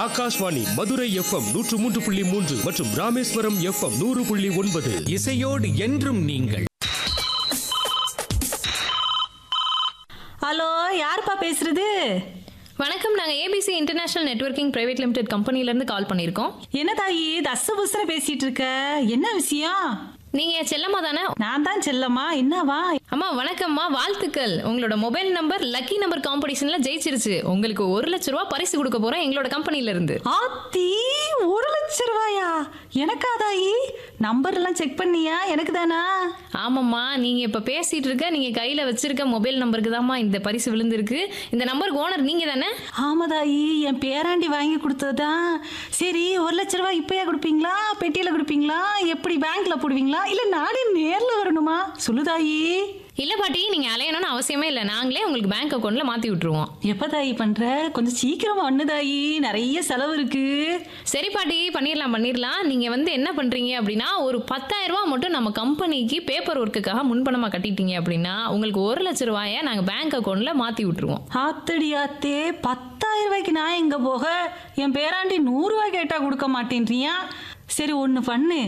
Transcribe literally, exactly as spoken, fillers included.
Akashvani Madurai FM நூற்று மூன்று புள்ளி மூன்று மற்றும் ராமேஸ்வரம் எஃப்எம் நூறு புள்ளி ஒன்பது. இசையோடு என்றும் நீங்கள். ஹலோ, யாருப்பா பேசுறது? வணக்கம், நாங்கள் ABC international networking private limited கம்பெனிலேருந்து கால் பண்ணியிருக்கோம். என்ன தாயி தச புசன பேசிட்டு இருக்க? என்ன விஷயம்? நீங்கள் செல்லம்மா தானே? நான் தான் செல்லம்மா. என்னவா? அம்மா வணக்கம்மா, வாழ்த்துக்கள். உங்களோட மொபைல் நம்பர் லக்கி நம்பர் காம்படிஷனில் ஜெயிச்சிருச்சு. உங்களுக்கு ஒரு லட்ச ரூபா பரிசு கொடுக்க போகிறோம் எங்களோட கம்பெனிலேருந்து. ஆத்தி, ஒரு லட்ச ரூபாயா? எனக்கா தாயி? நம்பர் எல்லாம் செக் பண்ணியா? எனக்கு தானா? ஆமாம்மா, நீங்கள் இப்போ பேசிகிட்டு இருக்க நீங்கள் கையில் வச்சிருக்க மொபைல் நம்பருக்கு தான்மா இந்த பரிசு விழுந்திருக்கு. இந்த நம்பருக்கு ஓனர் நீங்கள் தானே? ஆமா தாயி, என் பேராண்டி வாங்கி கொடுத்ததுதான். சரி, ஒரு லட்ச ரூபாய் இப்பயா கொடுப்பீங்களா, பெட்டியில கொடுப்பீங்களா, எப்படி பேங்க்ல போடுவீங்களா, இல்ல நானே நேர்ல வரணுமா? சொல்லு தாயி. இல்லை பாட்டி, நீங்கள் அலையணும்னு அவசியமே இல்லை. நாங்களே உங்களுக்கு பேங்க் அக்கௌண்ட்டில் மாற்றி விட்டுருவோம். எப்ப தாயி பண்ற? கொஞ்சம் சீக்கிரமா ஒண்ணு தாயி, நிறைய செலவு இருக்கு. சரி பாட்டி, பண்ணிடலாம் பண்ணிடலாம். நீங்கள் வந்து என்ன பண்ணுறீங்க அப்படின்னா, ஒரு பத்தாயிரம் ரூபா மட்டும் நம்ம கம்பெனிக்கு பேப்பர் ஒர்க்குக்காக முன்பணமாக கட்டிட்டீங்க அப்படின்னா உங்களுக்கு ஒரு லட்ச ரூபாயை நாங்கள் பேங்க் அக்கௌண்ட்டில் மாற்றி விட்டுருவோம். ஆத்தடி ஆத்தே, பத்தாயிரம் ரூபாய்க்கு நான் எங்க போக? என் பேராண்டி நூறு ரூபாய் கேட்டா கொடுக்க மாட்டேன்றியா? சரி, ஒண்ணு பண்ணு.